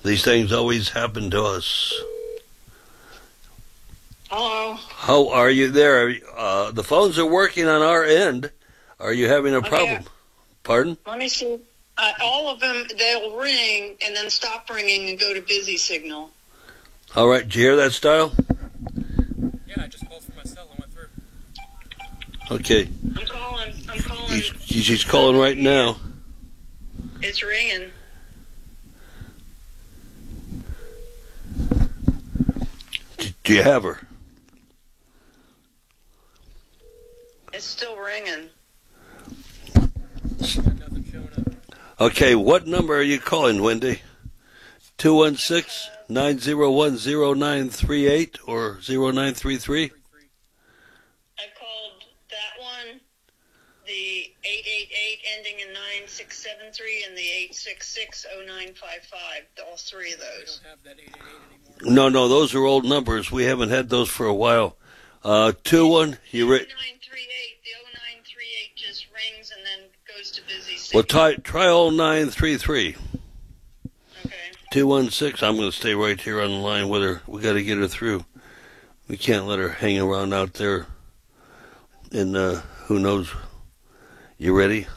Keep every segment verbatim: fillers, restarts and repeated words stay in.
These things always happen to us. Hello. How are you there? Uh, the phones are working on our end. Are you having a problem? Okay. Pardon? Let me see. Uh, all of them, they'll ring and then stop ringing and go to busy signal. All right. Did you hear that, Style? Yeah, I just called for my cell and went through. Okay. I'm calling. I'm calling. He's, he's calling right now. It's ringing. D- do you have her? It's still ringing. Got nothing showing up. Okay. What number are you calling, Wendy? two one six, nine zero one, zero nine three eight or zero nine three three? I called that one, the eight eight eight ending in nine six seven three, and the eight six six oh nine five five. All three of We those. don't have that eight eight eight anymore. No, no, those are old numbers. We haven't had those for a while. Uh, two one, you re- nine three eight. The oh nine three eight just rings and then goes to busy well, signal. try, try all nine three three. Okay. two one six, I'm going to stay right here on the line with her. We got to get her through. We can't let her hang around out there. And uh, who knows? You ready?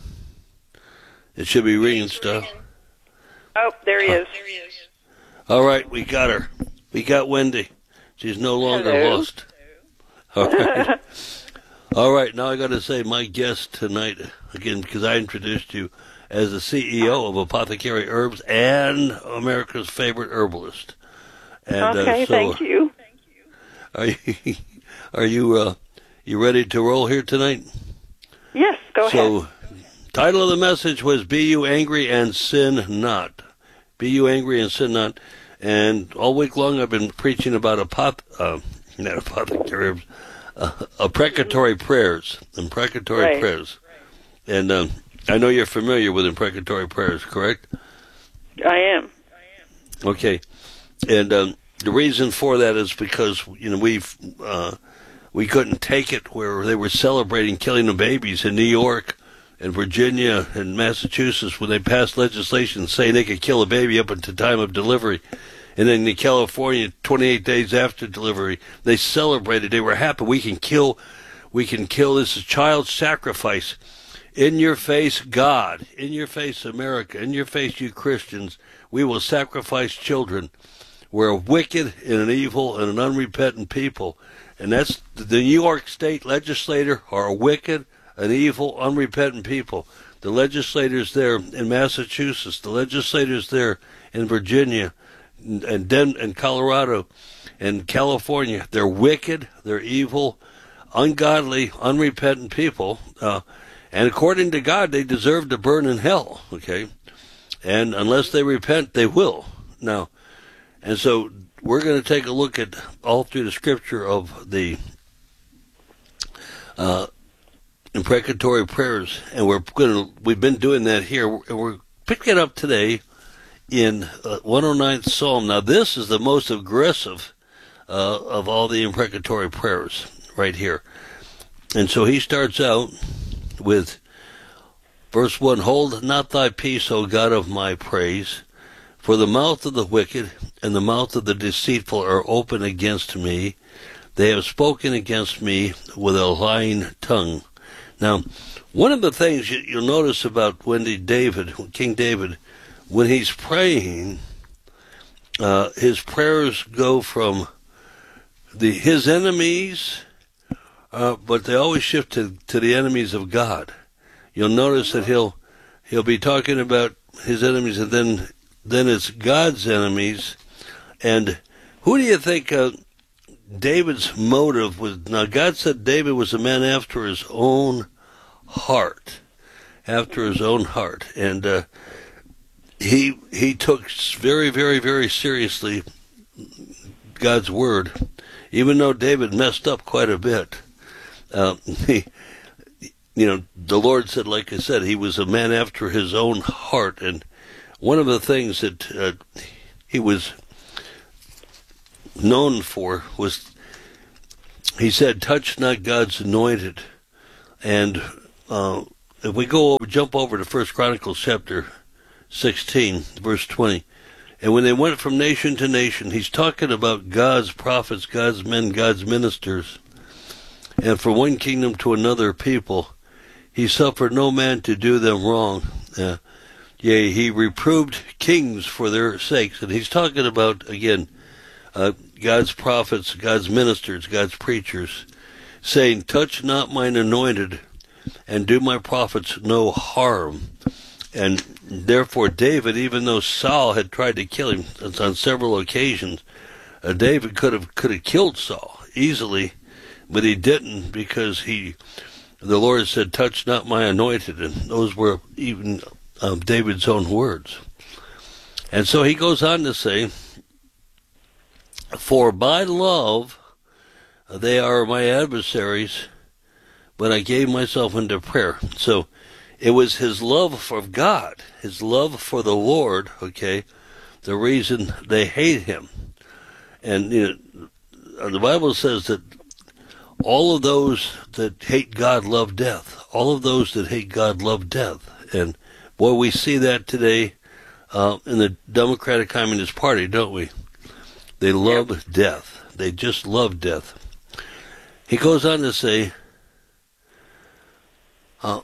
It should be ringing It's stuff. ringing. Oh, there he is. There he is. All right, we got her. We got Wendy. She's no longer Hello. lost. All right. All right, now I got to say my guest tonight, again, because I introduced you as the C E O of Apothecary Herbs and America's favorite herbalist. And, Okay, uh, so, thank you. Are you, are you, uh, you ready to roll here tonight? Yes, go so, ahead. title of the message was Be You Angry and Sin Not. Be You Angry and Sin Not. And all week long I've been preaching about apoth- uh, not apothecary herbs, uh, imprecatory prayers. Imprecatory Right. prayers. And um, I know you're familiar with imprecatory prayers, correct? I am. Okay. And um, the reason for that is because, you know, we've, uh, we couldn't take it where they were celebrating killing of babies in New York and Virginia and Massachusetts when they passed legislation saying they could kill a baby up until time of delivery. And then in California, twenty-eight days after delivery, they celebrated. They were happy. We can kill, we can kill. This is child sacrifice. In your face, God. In your face, America. In your face, you Christians. We will sacrifice children. We're a wicked and an evil and an unrepentant people. And that's the New York State legislator are a wicked, an evil, unrepentant people. The legislators there in Massachusetts, the legislators there in Virginia, and Den- and Colorado, and California, they're wicked, they're evil, ungodly, unrepentant people. Uh, and according to God, they deserve to burn in hell. Okay, and unless they repent, they will. Now, and so we're going to take a look at all through the Scripture of the Uh, imprecatory prayers, and we're going to, we've been doing that here, and we're picking it up today in uh, one oh ninth Psalm. Now, this is the most aggressive uh, of all the imprecatory prayers right here. And so he starts out with verse one, Hold not thy peace, O God of my praise, for the mouth of the wicked and the mouth of the deceitful are open against me. They have spoken against me with a lying tongue. Now, one of the things you, you'll notice about Wendy David, King David, when he's praying, uh, his prayers go from the his enemies, uh, but they always shift to, to the enemies of God. You'll notice that he'll he'll be talking about his enemies, and then then it's God's enemies. And who do you think uh, David's motive was? Now, God said David was a man after his own heart, after his own heart, and uh, he he took very, very, very seriously God's word, even though David messed up quite a bit. Uh, he, you know, the Lord said, like I said, he was a man after his own heart, and one of the things that uh, he was known for was, he said, touch not God's anointed. And uh, if we go over, jump over to First Chronicles chapter sixteen, verse twenty, And when they went from nation to nation, he's talking about God's prophets, God's men, God's ministers. And from one kingdom to another people, he suffered no man to do them wrong. Uh, yea, he reproved kings for their sakes. And he's talking about, again, uh, God's prophets, God's ministers, God's preachers, saying, touch not mine anointed, and do my prophets no harm. And therefore David, even though Saul had tried to kill him on several occasions, uh, David could have could have killed Saul easily, but he didn't, because he, the Lord said, touch not my anointed, and those were even um, David's own words. And so he goes on to say, for by love they are my adversaries, but I gave myself into prayer. So it was his love for God, his love for the Lord, okay, the reason they hate him. And you know, the Bible says that all of those that hate God love death. All of those that hate God love death. And boy, we see that today uh, in the Democratic Communist Party, don't we? They love yep. death. They just love death. He goes on to say, uh,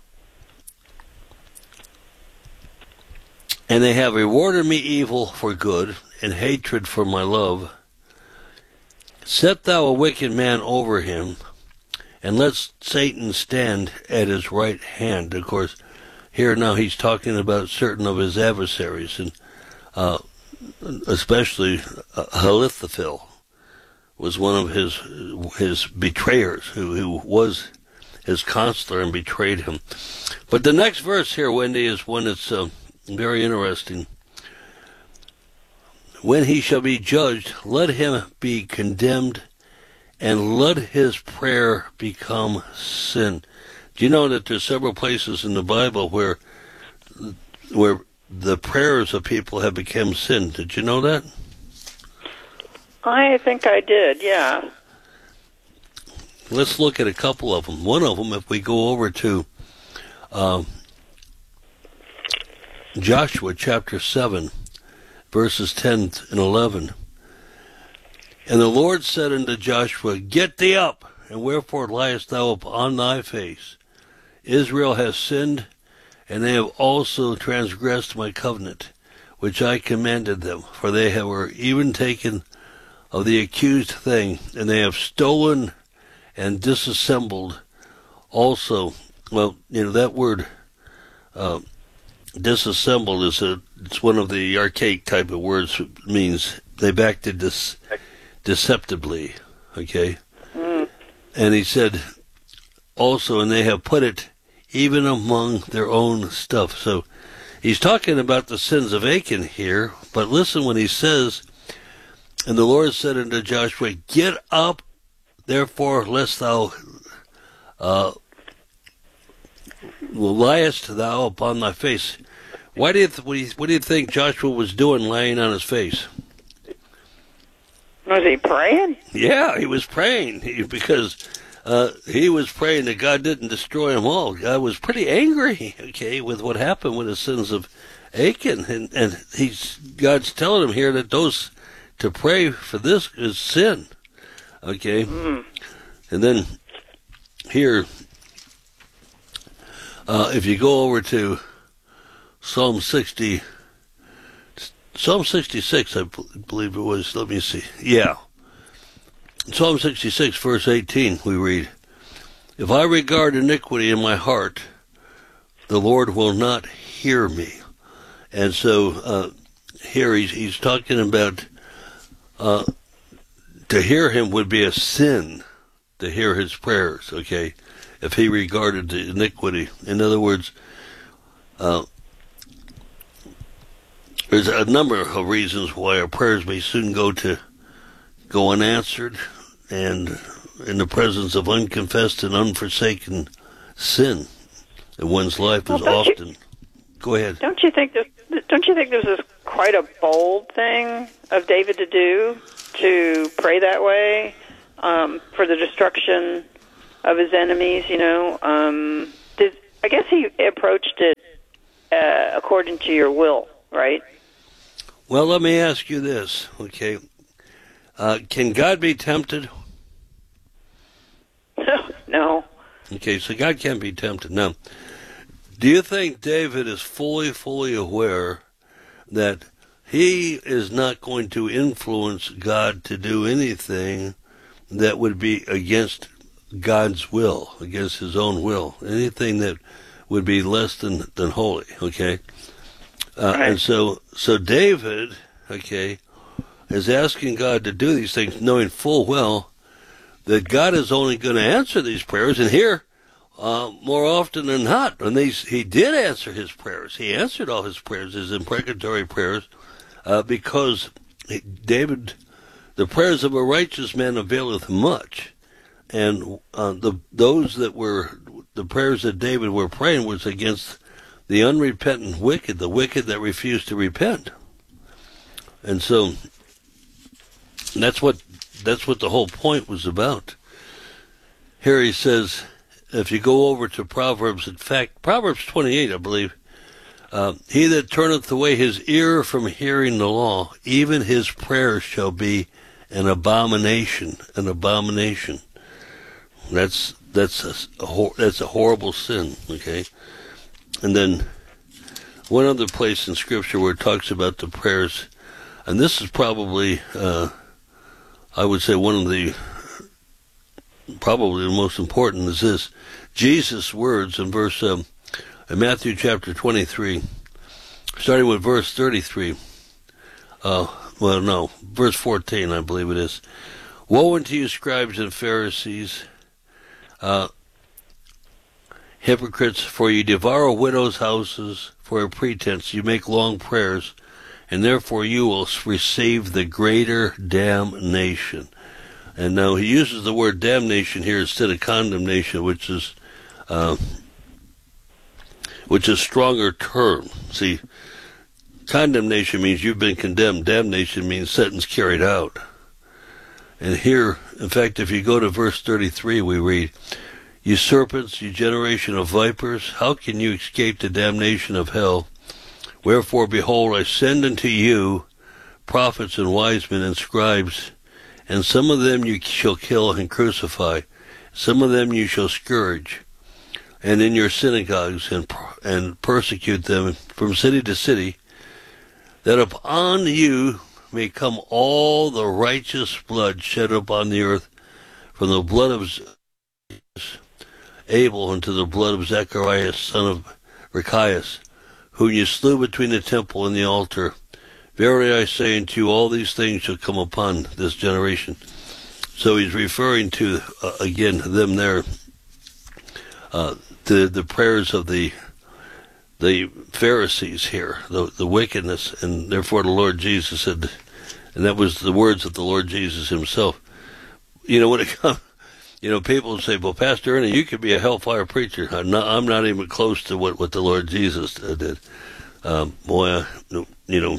and they have rewarded me evil for good, and hatred for my love. Set thou a wicked man over him, and let Satan stand at his right hand. Of course, here now he's talking about certain of his adversaries, and uh, especially uh, Ahithophel was one of his his betrayers, who, who was his counselor and betrayed him. But the next verse here, Wendy, is one that's uh, very interesting. When he shall be judged, let him be condemned, and let his prayer become sin. Do you know that there's several places in the Bible where where the prayers of people have become sin? Did you know that? I think I did, yeah. Let's look at a couple of them. One of them, if we go over to uh, Joshua chapter seven, verses ten and eleven. And the Lord said unto Joshua, get thee up, and wherefore liest thou upon thy face? Israel has sinned, and they have also transgressed my covenant, which I commanded them. For they have were even taken of the accused thing, and they have stolen and disassembled also. Well, you know, that word uh, disassembled is a, it's one of the archaic type of words. It means they've acted dis, deceptively, okay? Mm. And he said also, and they have put it even among their own stuff. So he's talking about the sins of Achan here, but listen when he says, and the Lord said unto Joshua, get up, therefore, lest thou uh, liest thou upon thy face. Why do you th- what, do you, what do you think Joshua was doing, lying on his face? Was he praying? Yeah, he was praying he, because uh, he was praying that God didn't destroy them all. God was pretty angry, okay, with what happened with the sins of Achan, and and he's God's telling him here that those to pray for this is sin, okay, mm. And then here, uh, if you go over to Psalm sixty. Psalm sixty-six, I believe it was. Let me see. Yeah. Psalm sixty-six, verse eighteen, we read, if I regard iniquity in my heart, the Lord will not hear me. And so uh, here he's, he's talking about uh, to hear him would be a sin, to hear his prayers, okay, if he regarded the iniquity. In other words, uh, there's a number of reasons why our prayers may soon go to go unanswered, and in the presence of unconfessed and unforsaken sin in one's life is well, often. You, go ahead. Don't you think this? Don't you think this is quite a bold thing of David to do, to pray that way um, for the destruction of his enemies? You know, um, did, I guess he approached it uh, according to your will, right? Well, let me ask you this, okay? Uh, can God be tempted? No. Okay, so God can't be tempted. Now, do you think David is fully, fully aware that he is not going to influence God to do anything that would be against God's will, against his own will, anything that would be less than, than holy, okay? Uh, Right. And so, so David, okay, is asking God to do these things, knowing full well that God is only going to answer these prayers. And here, uh, more often than not, when these, he did answer his prayers. He answered all his prayers, his imprecatory prayers, uh, because he, David, the prayers of a righteous man availeth much. And uh, the those that were, the prayers that David were praying was against the unrepentant wicked, the wicked that refused to repent. And so that's what that's what the whole point was about. Here he says, if you go over to Proverbs, in fact, Proverbs twenty-eight, I believe, uh, he that turneth away his ear from hearing the law, even his prayer shall be an abomination, an abomination. That's that's a, a hor- that's a horrible sin, okay? And then one other place in Scripture where it talks about the prayers, and this is probably, uh, I would say, one of the, probably the most important is this. Jesus' words in verse, um, in Matthew chapter twenty-three, starting with verse thirty-three, uh, well, no, verse fourteen, I believe it is. Woe unto you, scribes and Pharisees, uh, hypocrites, for you devour widows' houses for a pretense. You make long prayers, and therefore you will receive the greater damnation. And now he uses the word damnation here instead of condemnation, which is uh, which is a stronger term. See, condemnation means you've been condemned. Damnation means sentence carried out. And here, in fact, if you go to verse thirty-three, we read, you serpents, you generation of vipers, how can you escape the damnation of hell? Wherefore, behold, I send unto you prophets and wise men and scribes, and some of them you shall kill and crucify, some of them you shall scourge, and in your synagogues and and persecute them from city to city, that upon you may come all the righteous blood shed upon the earth, from the blood of Abel unto the blood of Zacharias, son of Rechias, whom you slew between the temple and the altar. Verily I say unto you, all these things shall come upon this generation. So he's referring to, uh, again, them there, uh, the, the prayers of the the Pharisees here, the, the wickedness, and therefore the Lord Jesus said, and that was the words of the Lord Jesus himself. You know, when it comes, you know, people say, well, Pastor Ernie, you could be a hellfire preacher. I'm not, I'm not even close to what, what the Lord Jesus did. Um, boy, uh, you know,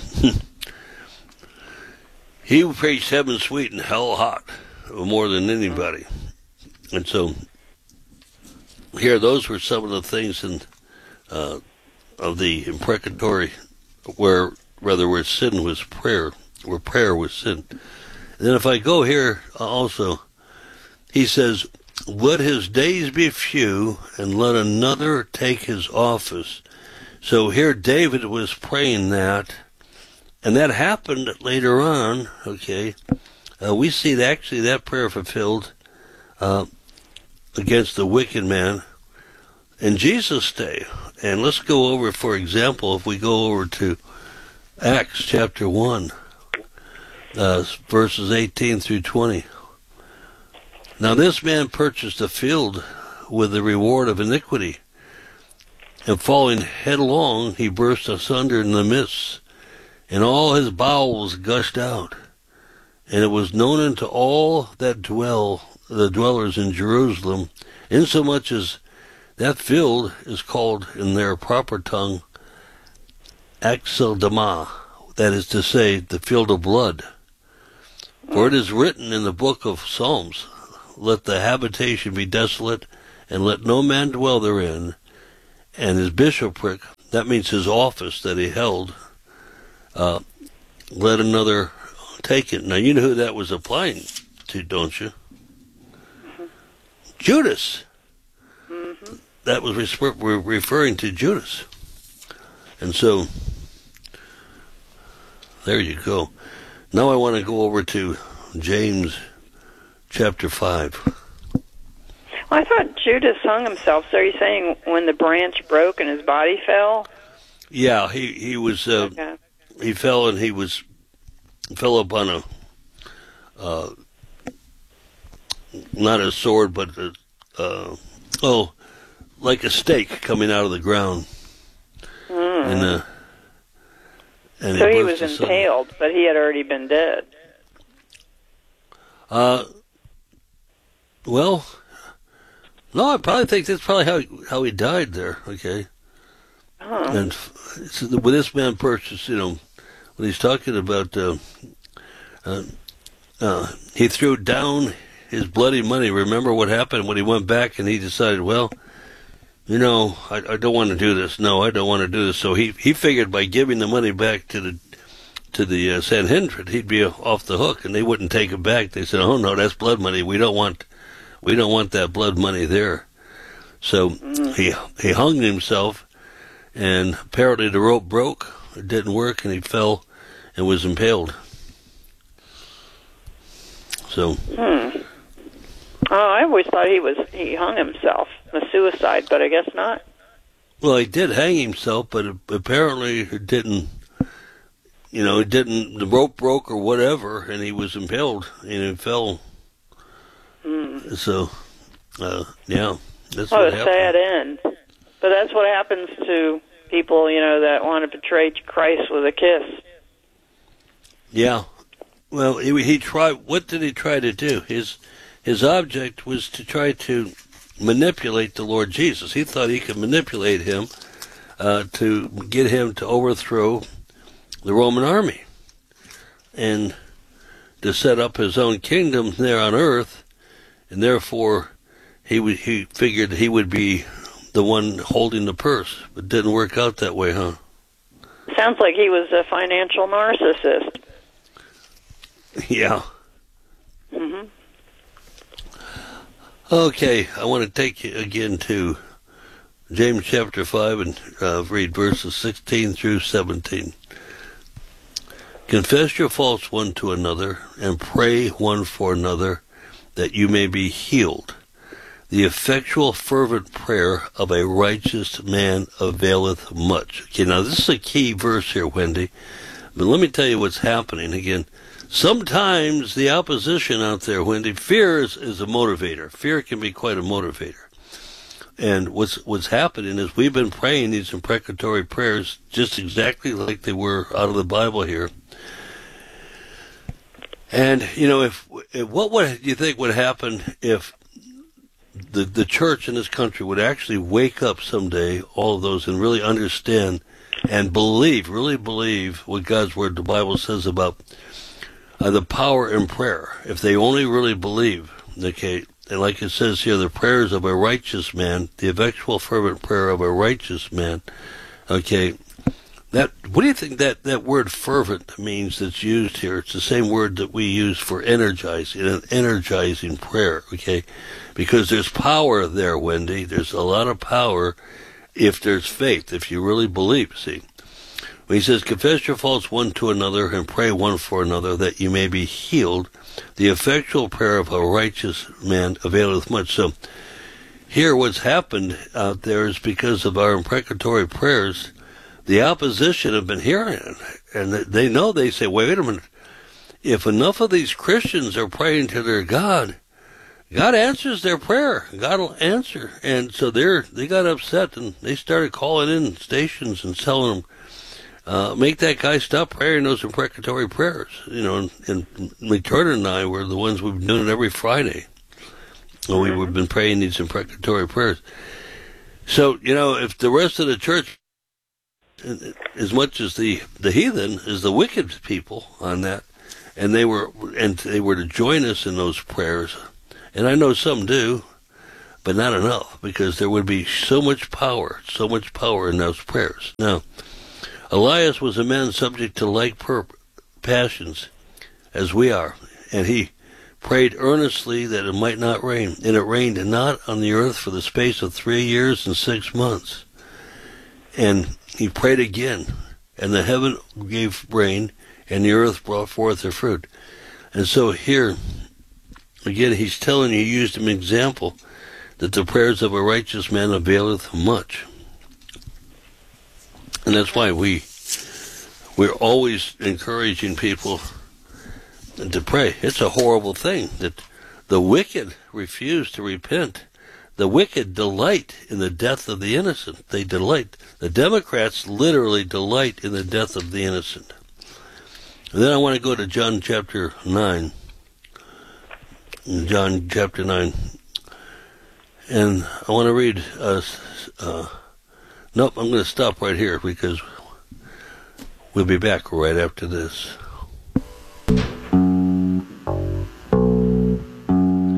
he preached heaven sweet and hell hot more than anybody. And so here, those were some of the things in, uh, of the imprecatory where, rather, where sin was prayer, where prayer was sin. And then if I go here also, he says, let his days be few, and let another take his office. So here David was praying that, and that happened later on, okay. Uh, we see that actually that prayer fulfilled uh, against the wicked man in Jesus' day. And let's go over, for example, if we go over to Acts chapter one, uh, verses eighteen through twenty. Now this man purchased a field with the reward of iniquity, and falling headlong, he burst asunder in the midst, and all his bowels gushed out. And it was known unto all that dwell, the dwellers in Jerusalem, insomuch as that field is called in their proper tongue Axeldama, that is to say, the field of blood. For it is written in the book of Psalms, let the habitation be desolate, and let no man dwell therein. And his bishopric, that means his office that he held, uh, let another take it. Now, you know who that was applying to, don't you? Mm-hmm. Judas. Mm-hmm. That was re- we're referring to Judas. And so, there you go. Now I want to go over to James chapter five. Well, I thought Judas hung himself. So are you saying when the branch broke and his body fell? Yeah, he, he was, uh, Okay. he fell and he was, fell up on a, uh, not a sword, but, a, uh, oh, like a stake coming out of the ground. Mm. And, uh, and So it he burst was asunder. impaled, but he had already been dead. Uh, well, no, I probably think that's probably how he, how he died there. Okay, Oh. and so when this man purchased, you know, when he's talking about, uh, uh, uh, he threw down his bloody money. Remember what happened when he went back and he decided, well, you know, I, I don't want to do this. No, I don't want to do this. So he he figured by giving the money back to the to the uh, Sanhedrin, he'd be off the hook, and they wouldn't take it back. They said, "Oh no, that's blood money. We don't want, we don't want that blood money there." So Mm. he he hung himself, and apparently the rope broke. It didn't work, and he fell and was impaled. So Hmm. Oh, I always thought he was he hung himself, a suicide, but I guess not. well, he did hang himself, but apparently it didn't. You know, it didn't. The rope broke or whatever, and he was impaled, and he fell. Hmm. So, uh, yeah, that's What what a happened. sad end. But that's what happens to people, you know, that want to betray Christ with a kiss. Yeah. Well, he, he tried. What did he try to do? His his object was to try to manipulate the Lord Jesus. He thought he could manipulate him uh, to get him to overthrow the Roman army and to set up his own kingdom there on earth, and therefore he would, he figured he would be the one holding the purse. But it didn't work out that way, huh? Sounds like he was a financial narcissist. Yeah. Hmm. Okay, I want to take you again to James chapter five and uh, read verses sixteen through seventeen. Confess your faults one to another, and pray one for another, that you may be healed. The effectual fervent prayer of a righteous man availeth much. Okay, now this is a key verse here, Wendy. But let me tell you what's happening again. Sometimes the opposition out there, Wendy, fear is, is a motivator. Fear can be quite a motivator. And what's what's happening is we've been praying these imprecatory prayers just exactly like they were out of the Bible here. And, you know, if, if what would you think would happen if the the church in this country would actually wake up someday, all of those, and really understand and believe, really believe what God's Word, the Bible says about uh, the power in prayer. If they only really believe, okay, and like it says here, the prayers of a righteous man, the effectual fervent prayer of a righteous man, okay, that, what do you think that, that word fervent means that's used here? It's the same word that we use for energizing, an energizing prayer, okay? Because there's power there, Wendy. There's a lot of power if there's faith, if you really believe, see? When he says, confess your faults one to another and pray one for another that you may be healed, the effectual prayer of a righteous man availeth much. So here what's happened out there is because of our imprecatory prayers, the opposition have been hearing it, and they know, they say, wait a minute, if enough of these Christians are praying to their God, God answers their prayer. God will answer. And so they're, they got upset, and they started calling in stations and telling them, uh, make that guy stop praying those imprecatory prayers. You know, and, and McTurner and I were the ones we've been doing it every Friday. And we, we've been praying these imprecatory prayers. So, you know, if the rest of the church, as much as the, the heathen, is the wicked people on that, and they were and they were to join us in those prayers, and I know some do, but not enough, because there would be so much power, so much power in those prayers. Now, Elias was a man subject to like pur- passions as we are. And he prayed earnestly that it might not rain. And it rained not on the earth for the space of three years and six months. And he prayed again, and the heaven gave rain, and the earth brought forth her fruit. And so here, again, he's telling you, he used an example, that the prayers of a righteous man availeth much. And that's why we, we're always encouraging people to pray. It's a horrible thing that the wicked refuse to repent. The wicked delight in the death of the innocent. They delight. The Democrats literally delight in the death of the innocent. And then I want to go to John chapter nine. John chapter nine. And I want to read, uh, uh, nope, I'm going to stop right here because we'll be back right after this.